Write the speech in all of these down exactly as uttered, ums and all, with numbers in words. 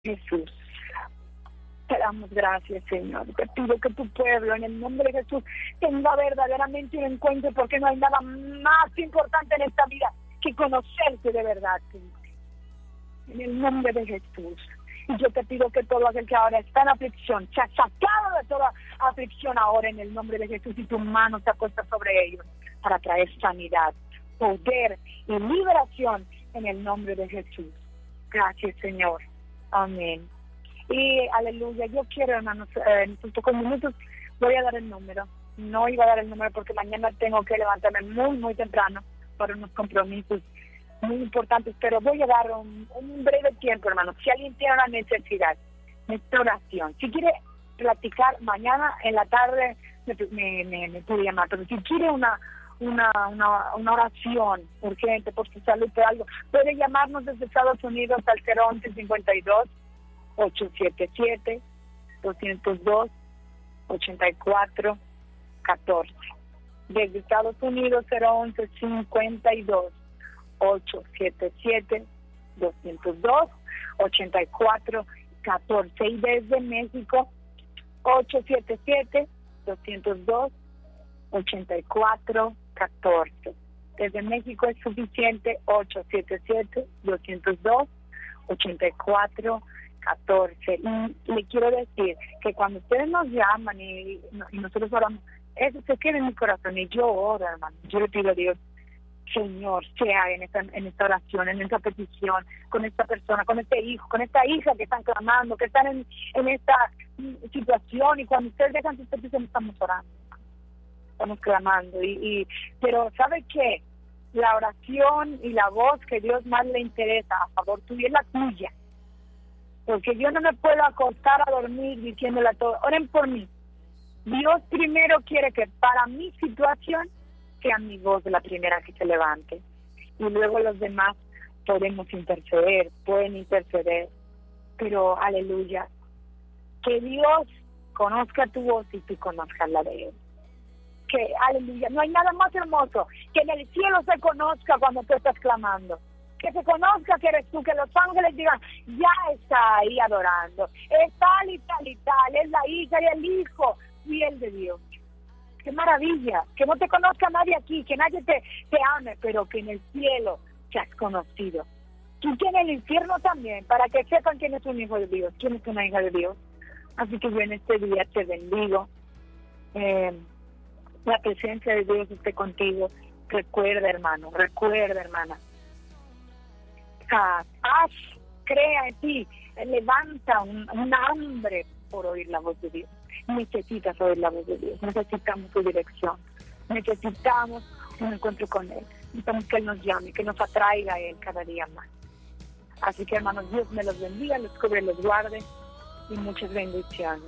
Jesús. Te damos gracias, Señor. Te pido que tu pueblo, en el nombre de Jesús, tenga verdaderamente un encuentro, porque no hay nada más importante en esta vida que conocerte de verdad, Señor. En el nombre de Jesús. Y yo te pido que todo aquel que ahora está en aflicción, se ha sacado de toda aflicción ahora en el nombre de Jesús, y tu mano se acuesta sobre ellos para traer sanidad, poder y liberación en el nombre de Jesús. Gracias, Señor. Amén. Y aleluya, yo quiero, hermanos, eh, en estos pocos minutos voy a dar el número. No iba a dar el número porque mañana tengo que levantarme muy, muy temprano para unos compromisos muy importantes, pero voy a dar un, un breve tiempo, hermanos. Si alguien tiene una necesidad, nuestra oración, si quiere platicar mañana en la tarde, me, me, me, me puede llamar, pero si quiere una, una, una, una oración urgente por su salud, por algo, puede llamarnos desde Estados Unidos al cero once cincuenta y dos, ochocientos setenta y siete, doscientos dos, ochenta y cuatro, catorce. Desde Estados Unidos cero once cincuenta y dos, ochocientos setenta y siete, doscientos dos, ochenta y cuatro, catorce. Y desde México ochocientos setenta y siete, doscientos dos, ochenta y cuatro, catorce. Desde México es suficiente, ochocientos setenta y siete, doscientos dos, ochenta y cuatro, catorce. Y le quiero decir que cuando ustedes nos llaman y, y nosotros oramos, eso se queda en mi corazón y yo oro, hermano. Yo le pido a Dios, Señor, sea en esta, en esta oración, en esta petición, con esta persona, con este hijo, con esta hija que están clamando, que están en, en esta situación, y cuando ustedes dejan sus peticiones estamos orando, estamos clamando. Y, y pero ¿sabe qué? La oración y la voz que Dios más le interesa a favor tuyo es la tuya, porque yo no me puedo acostar a dormir diciéndole a todos, oren por mí. Dios primero quiere que para mi situación sea mi voz la primera que se levante, y luego los demás podemos interceder, pueden interceder, pero aleluya, que Dios conozca tu voz y tú conozcas la de Él. Que aleluya, no hay nada más hermoso que en el cielo se conozca cuando tú estás clamando, que se conozca que eres tú, que los ángeles digan, ya está ahí adorando, es tal y tal y tal, es la hija y el hijo fiel de Dios. Qué maravilla, que no te conozca nadie aquí, que nadie te, te ame, pero que en el cielo te has conocido. Y que en el infierno también, para que sepan quién es un hijo de Dios, quién es una hija de Dios. Así que yo en este día te bendigo. Eh, la presencia de Dios esté contigo. Recuerda, hermano, recuerda, hermana. Ah, haz, crea en ti, levanta un, un hambre por oír la voz de Dios. Necesitas oír la voz de Dios, necesitamos su dirección, necesitamos un encuentro con Él, necesitamos que Él nos llame, que nos atraiga a Él cada día más. Así que, hermanos, Dios me los bendiga, los cubre, los guarde, y muchas bendiciones.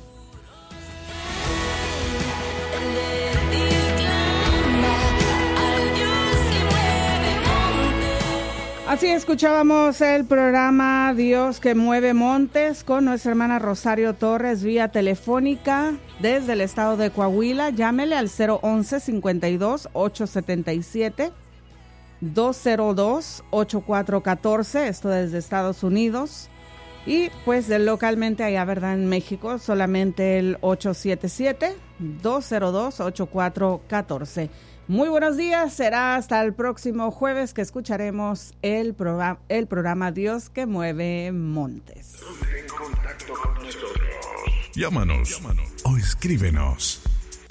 Así escuchábamos el programa Dios que mueve montes con nuestra hermana Rosario Torres vía telefónica desde el estado de Coahuila. Llámele al cero once cincuenta y dos, ochocientos setenta y siete, doscientos dos, ochenta y cuatro catorce, esto desde Estados Unidos. Y pues localmente allá, ¿verdad? En México, solamente el ochocientos setenta y siete, doscientos dos, ochenta y cuatro catorce. Muy buenos días, será hasta el próximo jueves que escucharemos el programa, el programa Dios que mueve montes. En contacto con nosotros. Llámanos, Llámanos o escríbenos.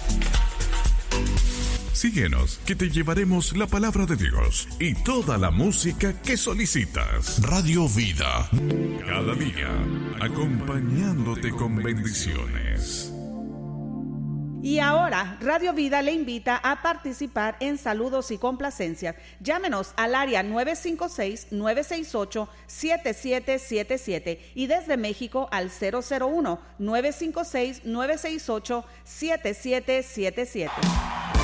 Síguenos, que te llevaremos la palabra de Dios y toda la música que solicitas. Radio Vida, cada día acompañándote con bendiciones. Y ahora, Radio Vida le invita a participar en saludos y complacencias. Llámenos al área nueve cinco seis, nueve seis ocho, siete siete siete siete y desde México al cero cero uno, nueve cinco seis, nueve seis ocho, siete siete siete siete.